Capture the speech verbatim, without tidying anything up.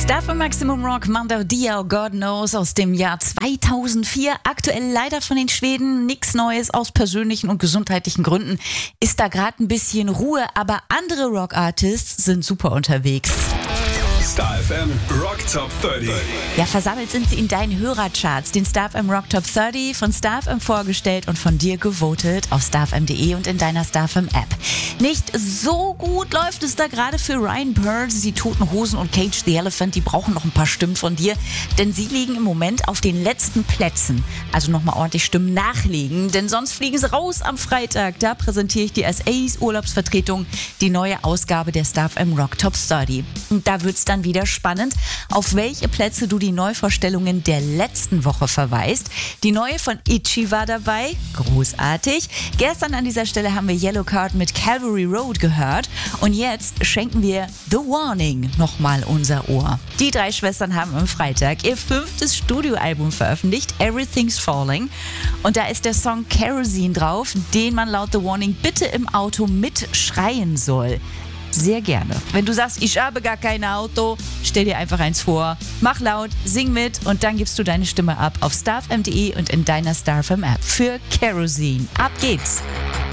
Stuff im Maximum Rock, Mando Diao, God Knows aus dem Jahr zweitausendvier. Aktuell leider von den Schweden, nichts Neues aus persönlichen und gesundheitlichen Gründen. Ist da gerade ein bisschen Ruhe, aber andere Rock-Artists sind super unterwegs. Star F M Rock Top dreißig. Ja, versammelt sind sie in deinen Hörercharts. Den Star F M Rock Top dreißig von Star F M vorgestellt und von dir gewotet auf star f m punkt d e und in deiner Star F M App. Nicht so gut läuft es da gerade für Ryan Burns, die Toten Hosen und Cage the Elephant. Die brauchen noch ein paar Stimmen von dir, denn sie liegen im Moment auf den letzten Plätzen. Also nochmal ordentlich Stimmen nachlegen, denn sonst fliegen sie raus am Freitag. Da präsentiere ich dir als Ace Urlaubsvertretung die neue Ausgabe der Star F M Rock Top dreißig. Und da wird's dann wieder spannend, auf welche Plätze du die Neuvorstellungen der letzten Woche verweist. Die neue von Itchy war dabei, großartig. Gestern an dieser Stelle haben wir Yellowcard mit Calvary Road gehört und jetzt schenken wir The Warning nochmal unser Ohr. Die drei Schwestern haben am Freitag ihr fünftes Studioalbum veröffentlicht, Everything's Falling, und da ist der Song Kerosene drauf, den man laut The Warning bitte im Auto mitschreien soll. Sehr gerne. Wenn du sagst, ich habe gar kein Auto, stell dir einfach eins vor, mach laut, sing mit und dann gibst du deine Stimme ab auf star f m punkt d e und in deiner Star F M App für Kerosene. Ab geht's!